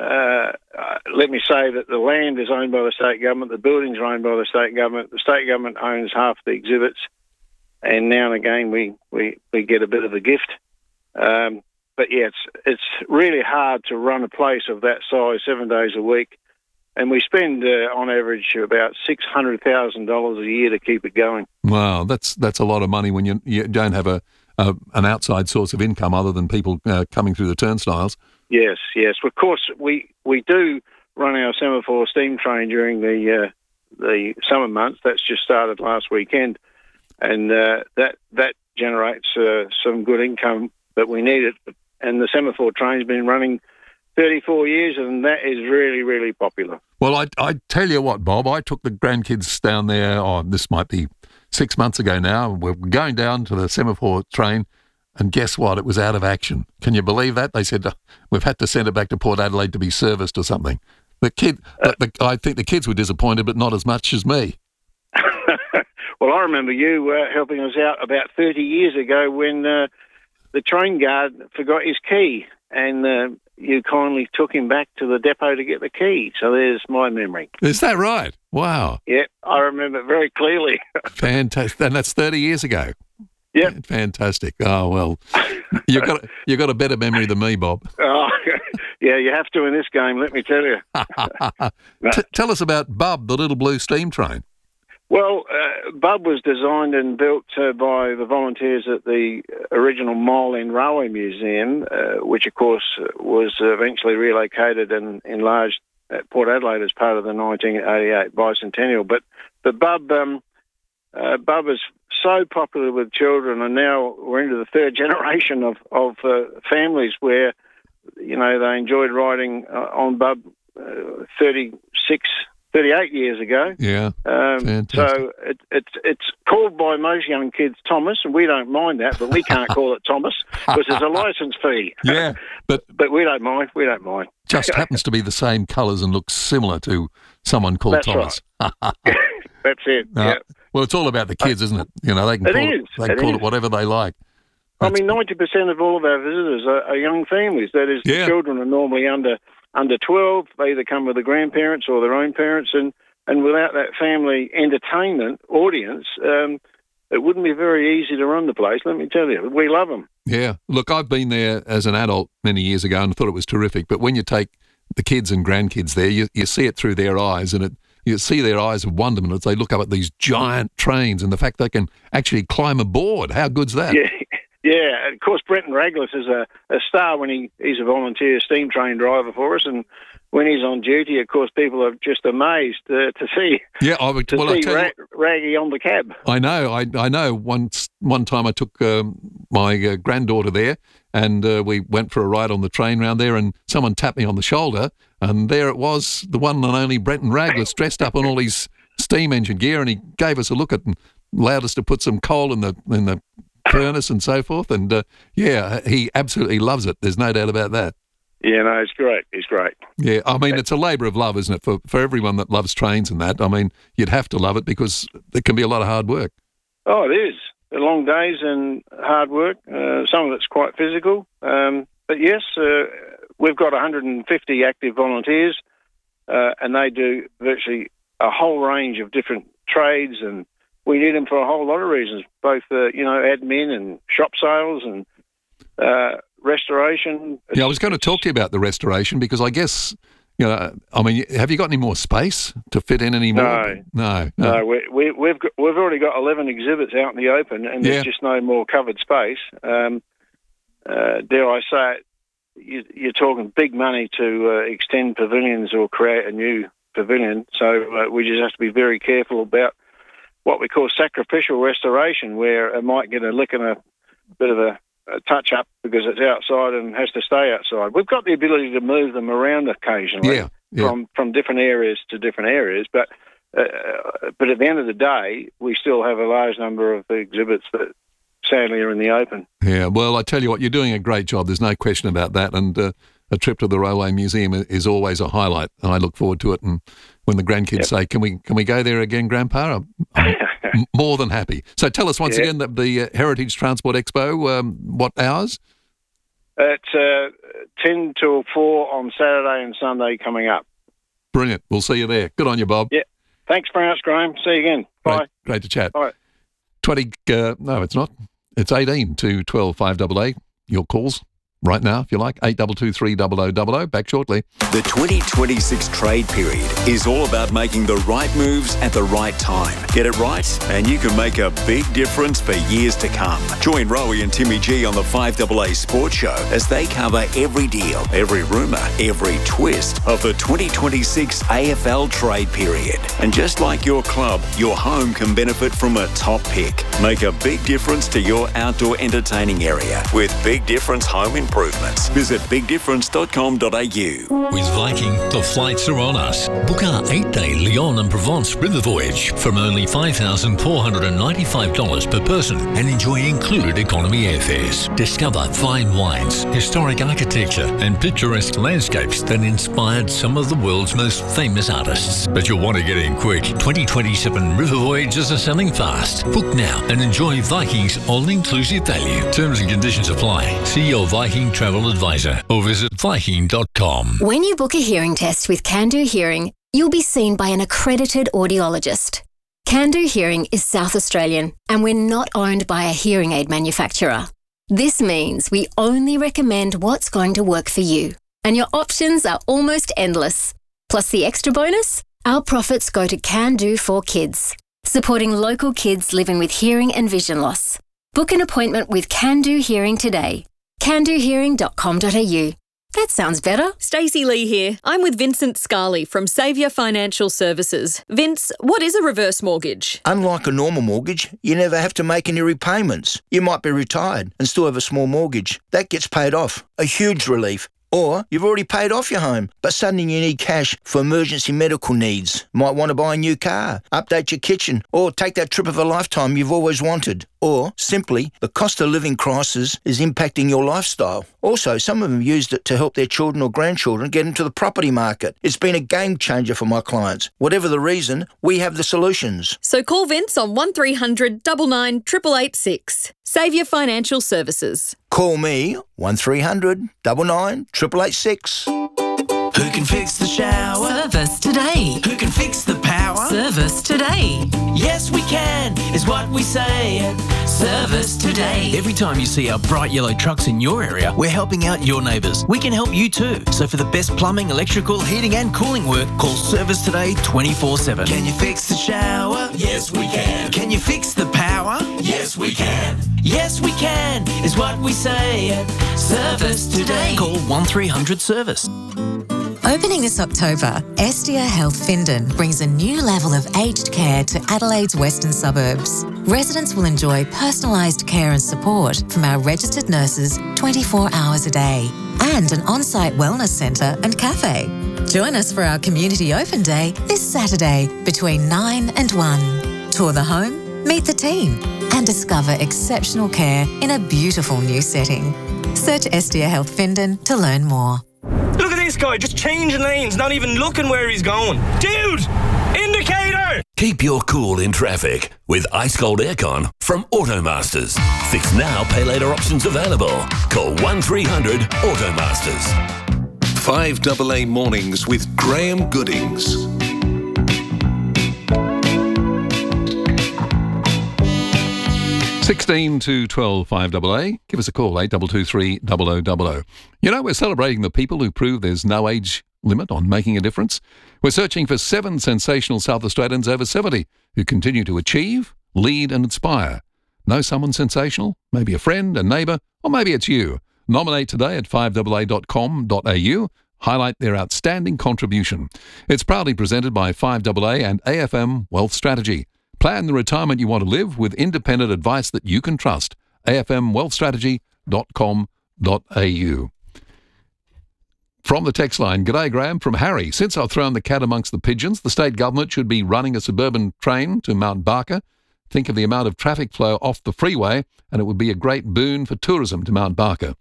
me say that the land is owned by the state government, the buildings are owned by the state government owns half the exhibits, and now and again we get a bit of a gift. But yeah, it's really hard to run a place of that size 7 days a week, and we spend on average about $600,000 a year to keep it going. Wow, that's a lot of money when you don't have an outside source of income other than people coming through the turnstiles. Yes. Of course, we do run our semaphore steam train during the summer months. That's just started last weekend, and that generates some good income. But we need it, and the semaphore train's been running 34 years, and that is really, really popular. Well, I tell you what, Bob, I took the grandkids down there, this might be 6 months ago now, we're going down to the semaphore train, and guess what? It was out of action. Can you believe that? They said, we've had to send it back to Port Adelaide to be serviced or something. I think the kids were disappointed, but not as much as me. Well, I remember you helping us out about 30 years ago when the train guard forgot his key, and you kindly took him back to the depot to get the key. So there's my memory. Is that right? Wow. Yeah, I remember it very clearly. Fantastic. And that's 30 years ago. Yeah. Fantastic. Oh, well, you've got a better memory than me, Bob. Oh, yeah, you have to in this game, let me tell you. Tell us about Bub, the little blue steam train. Well, Bub was designed and built by the volunteers at the original Mile End Railway Museum, which, of course, was eventually relocated and enlarged at Port Adelaide as part of the 1988 bicentennial. But Bub is so popular with children, and now we're into the third generation of families where, you know, they enjoyed riding on Bub 38 years ago. Yeah. So it's called by most young kids Thomas, and we don't mind that, but we can't call it Thomas because there's a licence fee. Yeah, but we don't mind. We don't mind. Just happens to be the same colours and looks similar to someone called That's Thomas. Right. That's it. Yeah. Well, it's all about the kids, isn't it? You know, they can call it whatever they like. I mean, 90% of all of our visitors are young families. That is, the children are normally under 12. They either come with the grandparents or their own parents, and without that family entertainment audience, it wouldn't be very easy to run the place, let me tell you. We love them. Yeah. Look, I've been there as an adult many years ago and thought it was terrific, but when you take the kids and grandkids there, you see it through their eyes, and you see their eyes of wonderment as they look up at these giant trains and the fact they can actually climb aboard. How good's that? Yeah. Yeah, of course, Brenton Raglas is a star when he's a volunteer steam train driver for us, and when he's on duty, of course, people are just amazed to see. Yeah, Raggy on the cab. I know. I know. One time I took my granddaughter there, and we went for a ride on the train round there, and someone tapped me on the shoulder, and there it was, the one and only Brenton Raglas, dressed up in all his steam engine gear, and he gave us a look at and allowed us to put some coal in the furnace and so forth, and he absolutely loves it. There's no doubt about that. Yeah, no, it's great. It's great. Yeah, I mean, it's a labour of love, isn't it, for everyone that loves trains and that? I mean, you'd have to love it because it can be a lot of hard work. Oh, it is. Long days and hard work. Some of it's quite physical. But yes, we've got 150 active volunteers, and they do virtually a whole range of different trades, and we need them for a whole lot of reasons, both, admin and shop sales and restoration. Yeah, I was going to talk to you about the restoration because I guess, have you got any more space to fit in any more? No. We've already got 11 exhibits out in the open, and there's just no more covered space. Dare I say it, you're talking big money to extend pavilions or create a new pavilion, so we just have to be very careful about what we call sacrificial restoration, where it might get a lick and a bit of a touch-up because it's outside and has to stay outside. We've got the ability to move them around occasionally from different areas to different areas, but at the end of the day, we still have a large number of the exhibits that sadly are in the open. Yeah, well, I tell you what, you're doing a great job. There's no question about that, and a trip to the Railway Museum is always a highlight, and I look forward to it. And when the grandkids say, "Can we go there again, Grandpa?" I'm more than happy. So tell us once again that the Heritage Transport Expo, what hours? It's 10 till 4 on Saturday and Sunday coming up. Brilliant. We'll see you there. Good on you, Bob. Yeah. Thanks very much, Graham. See you again. Bye. Great to chat. Bye. 20. No, it's not. It's 18 to 12 588. Your calls. Right now, if you like, 8223 0000. Back shortly. The 2026 trade period is all about making the right moves at the right time. Get it right, and you can make a big difference for years to come. Join Rowie and Timmy G on the 5AA Sports Show as they cover every deal, every rumour, every twist of the 2026 AFL trade period. And just like your club, your home can benefit from a top pick. Make a big difference to your outdoor entertaining area with Big Difference Home Improvements. Visit bigdifference.com.au. With Viking, the flights are on us. Book our 8-day Lyon and Provence river voyage from only $5,495 per person and enjoy included economy airfares. Discover fine wines, historic architecture and picturesque landscapes that inspired some of the world's most famous artists. But you'll want to get in quick. 2027 river voyages are selling fast. Book now and enjoy Viking's all-inclusive value. Terms and conditions apply. See your Viking travel advisor or visit Viking.com. When you book a hearing test with Can-Do Hearing, you'll be seen by an accredited audiologist. Can-Do Hearing is South Australian, and we're not owned by a hearing aid manufacturer. This means we only recommend what's going to work for you, and your options are almost endless. Plus the extra bonus, our profits go to Can-Do for Kids, supporting local kids living with hearing and vision loss. Book an appointment with Can-Do Hearing today. CanDoHearing.com.au. That sounds better. Stacey Lee here. I'm with Vincent Scarley from Saviour Financial Services. Vince, what is a reverse mortgage? Unlike a normal mortgage, you never have to make any repayments. You might be retired and still have a small mortgage. That gets paid off. A huge relief. Or you've already paid off your home, but suddenly you need cash for emergency medical needs. Might want to buy a new car, update your kitchen, or take that trip of a lifetime you've always wanted. Or, simply, the cost of living crisis is impacting your lifestyle. Also, some of them used it to help their children or grandchildren get into the property market. It's been a game changer for my clients. Whatever the reason, we have the solutions. So call Vince on 1300 99 886. Saviour Financial Services. Call me 1300 99 886. Who can fix the shower? Service Today. Who can fix the power? Service Today. Yes, we can, is what we say at Service Today. Every time you see our bright yellow trucks in your area, we're helping out your neighbours. We can help you too. So for the best plumbing, electrical, heating and cooling work, call Service Today 24/7. Can you fix the shower? Yes, we can. Can you fix the power? Yes, we can. Yes, we can, is what we say at Service Today. Call 1300 Service. Opening this October, Estia Health Findon brings a new level of aged care to Adelaide's western suburbs. Residents will enjoy personalised care and support from our registered nurses 24 hours a day and an on-site wellness centre and cafe. Join us for our Community Open Day this Saturday between 9 and 1. Tour the home, meet the team and discover exceptional care in a beautiful new setting. Search Estia Health Findon to learn more. Look at this guy, just changing lanes, not even looking where he's going. Dude! Indicator! Keep your cool in traffic with Ice Cold Aircon from Automasters. Fix now, pay later options available. Call 1300 Automasters. 5AA Mornings with Graham Goodings. $16 to 12 5AA. Give us a call, 8223 0000. You know, we're celebrating the people who prove there's no age limit on making a difference. We're searching for 7 sensational South Australians over 70 who continue to achieve, lead and inspire. Know someone sensational? Maybe a friend, a neighbour, or maybe it's you. Nominate today at 5AA.com.au. Highlight their outstanding contribution. It's proudly presented by 5AA and AFM Wealth Strategy. Plan the retirement you want to live with independent advice that you can trust. afmwealthstrategy.com.au. From the text line, G'day Graham, from Harry. Since I've thrown the cat amongst the pigeons, the state government should be running a suburban train to Mount Barker. Think of the amount of traffic flow off the freeway and it would be a great boon for tourism to Mount Barker.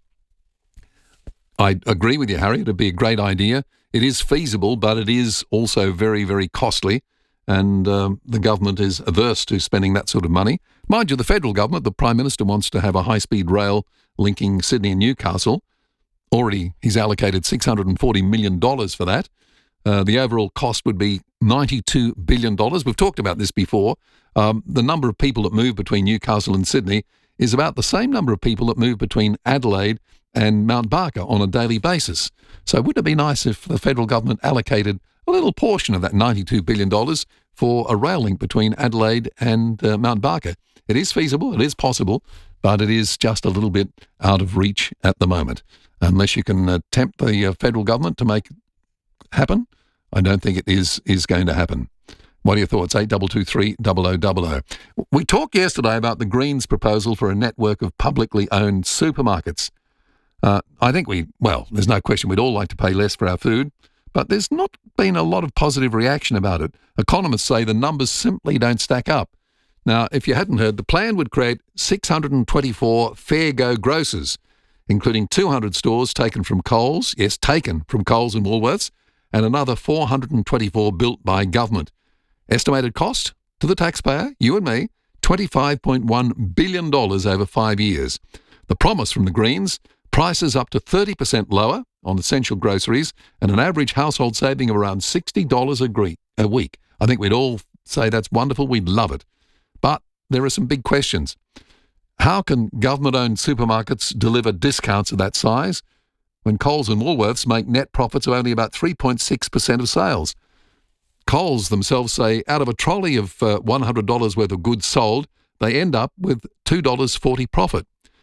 I agree with you, Harry. It would be a great idea. It is feasible, but it is also very, very costly. And the government is averse to spending that sort of money. Mind you, the federal government, the Prime Minister wants to have a high-speed rail linking Sydney and Newcastle. Already he's allocated $640 million for that. The overall cost would be $92 billion. We've talked about this before. The number of people that move between Newcastle and Sydney is about the same number of people that move between Adelaide and Mount Barker on a daily basis. So wouldn't it be nice if the federal government allocated a little portion of that $92 billion for a rail link between Adelaide and Mount Barker? It is feasible, it is possible, but it is just a little bit out of reach at the moment. Unless you can tempt the federal government to make it happen, I don't think it is going to happen. What are your thoughts? 8223 0000. We talked yesterday about the Greens' proposal for a network of publicly owned supermarkets. I think there's no question we'd all like to pay less for our food, but there's not been a lot of positive reaction about it. Economists say the numbers simply don't stack up. Now, if you hadn't heard, the plan would create 624 fair go grocers, including 200 stores taken from Coles and Woolworths, and another 424 built by government. Estimated cost to the taxpayer, you and me, $25.1 billion over 5 years. The promise from the Greens, prices up to 30% lower on essential groceries and an average household saving of around $60 a week. I think we'd all say that's wonderful. We'd love it. But there are some big questions. How can government-owned supermarkets deliver discounts of that size when Coles and Woolworths make net profits of only about 3.6% of sales? Coles themselves say out of a trolley of $100 worth of goods sold, they end up with $2.40 profit.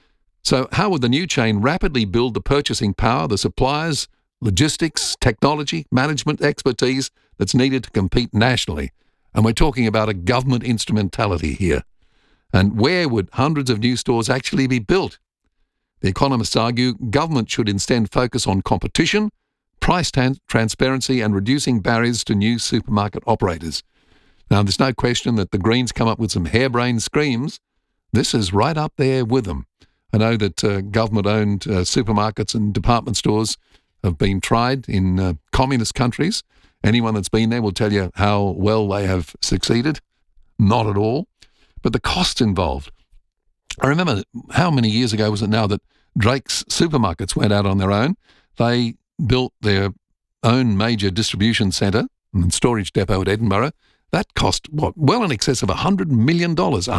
So how would the new chain rapidly build the purchasing power, the suppliers, logistics, technology, management expertise that's needed to compete nationally? And we're talking about a government instrumentality here. And where would hundreds of new stores actually be built? The economists argue government should instead focus on competition, price transparency and reducing barriers to new supermarket operators. Now, there's no question that the Greens come up with some harebrained schemes. This is right up there with them. I know that government-owned supermarkets and department stores have been tried in communist countries. Anyone that's been there will tell you how well they have succeeded. Not at all. But the costs involved. I remember how many years ago was it now that Drake's supermarkets went out on their own. They built their own major distribution centre and storage depot at Edinburgh. That cost, well in excess of $100 million,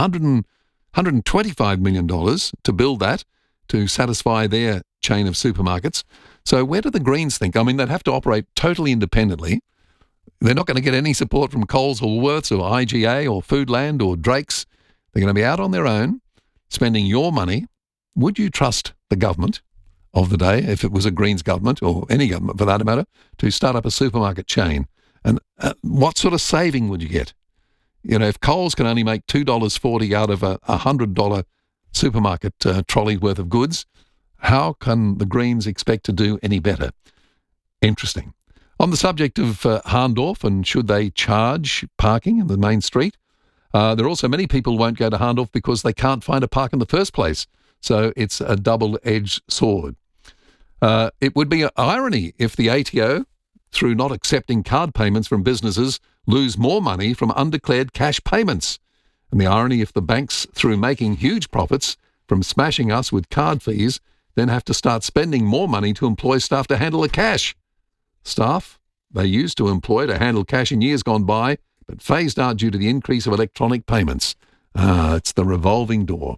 $125 million to build that, to satisfy their chain of supermarkets. So where do the Greens think? I mean, they'd have to operate totally independently. They're not going to get any support from Coles or Woolworths or IGA or Foodland or Drake's. They're going to be out on their own, spending your money. Would you trust the government of the day, if it was a Greens government or any government for that matter, to start up a supermarket chain? And what sort of saving would you get? You know, if Coles can only make $2.40 out of a $100 supermarket trolley worth of goods, how can the Greens expect to do any better? Interesting. On the subject of Hahndorf and should they charge parking in the main street, there are also many people won't go to Hahndorf because they can't find a park in the first place. So it's a double-edged sword. It would be an irony if the ATO, through not accepting card payments from businesses, lose more money from undeclared cash payments. And the irony if the banks, through making huge profits from smashing us with card fees, then have to start spending more money to employ staff to handle the cash. Staff they used to employ to handle cash in years gone by, but phased out due to the increase of electronic payments. It's the revolving door.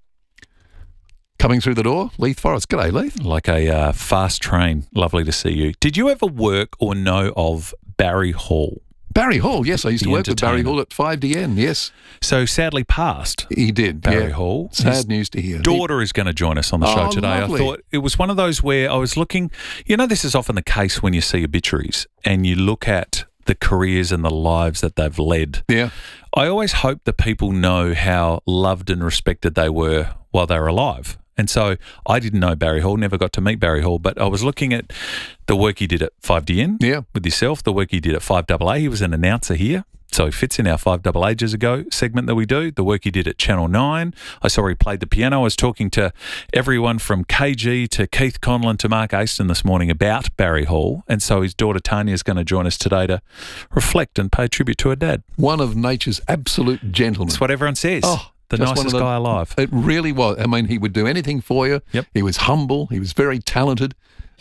Coming through the door, Leith Forrest. G'day, Leith. Like a fast train. Lovely to see you. Did you ever work or know of Barry Hall? Barry Hall, yes. I used to work with Barry Hall at 5DN, yes. So sadly passed. He did, Barry Hall. Sad news to hear. Daughter is going to join us on the show today. Lovely. I thought it was one of those where I was looking, you know, this is often the case when you see obituaries and you look at the careers and the lives that they've led. Yeah. I always hope that people know how loved and respected they were while they were alive. And so I didn't know Barry Hall, never got to meet Barry Hall, but I was looking at the work he did at 5DN with yourself, the work he did at 5AA. He was an announcer here, so he fits in our 5 Ages Ago segment that we do. The work he did at Channel 9. I saw he played the piano. I was talking to everyone from KG to Keith Conlon to Mark Aston this morning about Barry Hall. And so his daughter Tanya is going to join us today to reflect and pay tribute to her dad. One of nature's absolute gentlemen. That's what everyone says. Oh. The nicest guy alive. It really was. I mean, he would do anything for you. Yep. He was humble. He was very talented.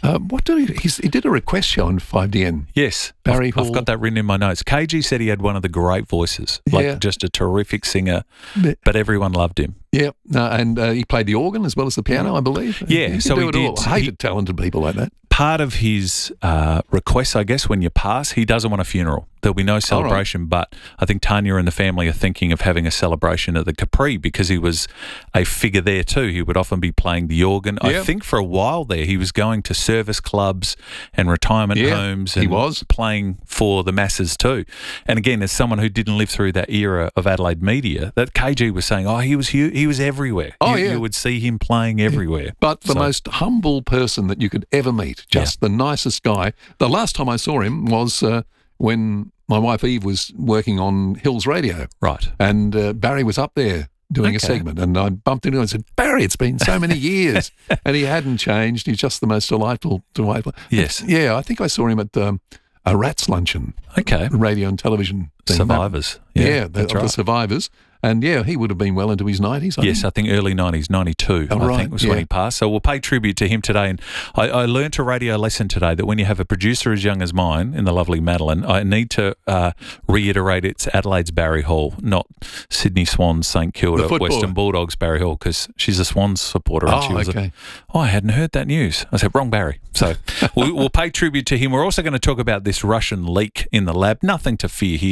He did a request show on 5DN. Yes. Barry Hall. I've got that written in my notes. KG said he had one of the great voices, just a terrific singer, but everyone loved him. Yeah. And he played the organ as well as the piano, I believe. Yeah. He so do he it did. All. I hated talented people like that. Part of his request, I guess, when you pass, he doesn't want a funeral. There'll be no celebration, but I think Tanya and the family are thinking of having a celebration at the Capri because he was a figure there too. He would often be playing the organ. I think for a while there he was going to service clubs and retirement homes and he was playing for the masses too. And again, as someone who didn't live through that era of Adelaide media, that KG was saying, he was everywhere. You would see him playing everywhere. But the most humble person that you could ever meet, just the nicest guy. The last time I saw him was when my wife Eve was working on Hills Radio. Right. And Barry was up there doing a segment, and I bumped into him and said, Barry, it's been so many years. And he hadn't changed. He's just the most delightful. Yes. Yeah, I think I saw him at a Rats Luncheon. Okay. Radio and television thing. Survivors. The Survivors. And he would have been well into his 90s. Yes, I think early 90s, 92, I think was when he passed. So we'll pay tribute to him today. And I learnt a radio lesson today that when you have a producer as young as mine in the lovely Madeline, I need to reiterate it's Adelaide's Barry Hall, not Sydney Swans, St Kilda, Western Bulldogs Barry Hall, because she's a Swans supporter. And she was I hadn't heard that news. I said, wrong Barry. So we'll pay tribute to him. We're also going to talk about this Russian leak in the lab. Nothing to fear here.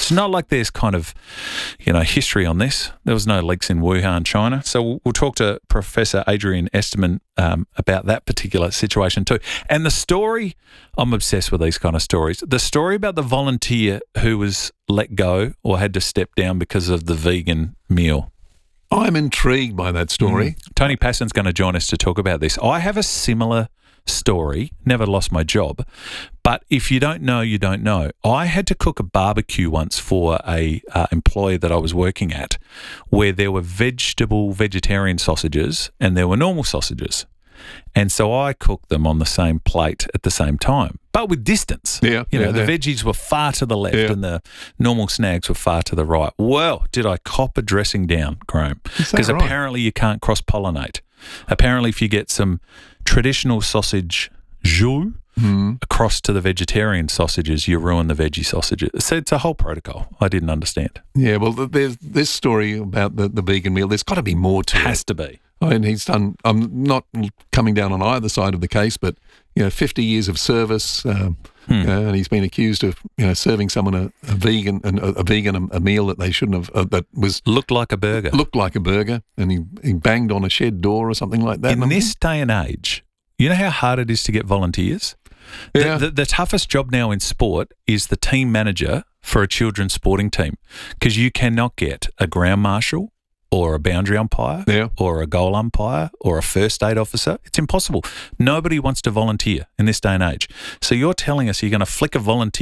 It's not like there's kind of, history on this. There was no leaks in Wuhan, China. So we'll talk to Professor Adrian Esterman about that particular situation too. And the story, I'm obsessed with these kind of stories. The story about the volunteer who was let go or had to step down because of the vegan meal. I'm intrigued by that story. Tony Passon's going to join us to talk about this. I have a similar story, never lost my job, but if you don't know, you don't know. I had to cook a barbecue once for a employee that I was working at where there were vegetarian sausages and there were normal sausages. And so I cooked them on the same plate at the same time, but with distance. The veggies were far to the left and the normal snags were far to the right. Well, did I cop a dressing down, Graham? Because apparently you can't cross-pollinate. Apparently if you get some traditional sausage jus across to the vegetarian sausages, you ruin the veggie sausages. So it's a whole protocol I didn't understand. Yeah, well, there's this story about the vegan meal. There's got to be more to it. Has to be. I mean, I'm not coming down on either side of the case, but, 50 years of service, and he's been accused of, serving someone a meal that they shouldn't have, that was... Looked like a burger. And he banged on a shed door or something like that. In this day and age, you know how hard it is to get volunteers? Yeah. The toughest job now in sport is the team manager for a children's sporting team, because you cannot get a ground marshal or a boundary umpire or a goal umpire or a first aid officer. It's impossible. Nobody wants to volunteer in this day and age. So you're telling us you're going to flick a volunteer